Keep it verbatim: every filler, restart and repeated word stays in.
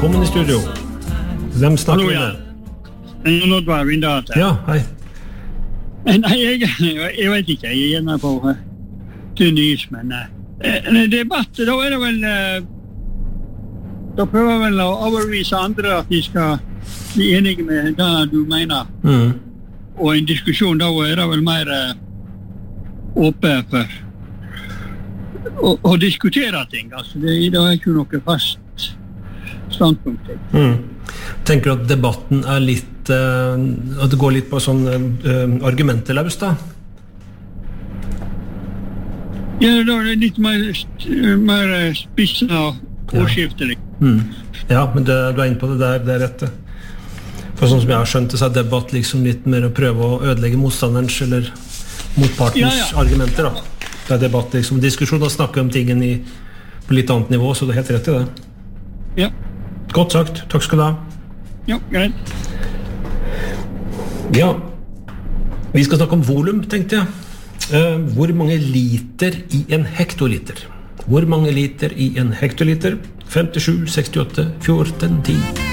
velkommen i studio. Hvem snakker vi med? Hallo, ja. Nå var vi da. Ja, hei. Nei, jeg, jeg vet ikke, jeg er gjerne på tunismen. En debatt, da er det vel, da prøver vel å overvise andre at de skal bli enige med det du mener. Mm. Og en diskusjon, da er det vel mer åpen for å, å diskutere ting. Altså, det, det er ikke noe fast standpunkt. Mm. Tenker du at debatten er litt Uh, at det går litt på sånn uh, argumenteløs da? Ja, da er det litt mer, mer spissende og årskiftelig. Ja. Mm. Ja, men det, du er inne på det der, det er rett. For sånn som jeg har skjønt det, så er debatt liksom litt mer å prøve å ødelegge motstanderens eller motpartens ja, ja. argumenter da. Det er debatt, liksom, diskusjon og snakke om tingen i, på litt annet nivå, så du er helt rett i det. Ja. Godt sagt, takk skal du ha. Ja, greit. Ja, vi skal snakke om volum, tenkte jeg. Uh, hvor mange liter i en hektoliter? Hvor mange liter i en hektoliter? femtisju, sekstiåtte, fjorten, ti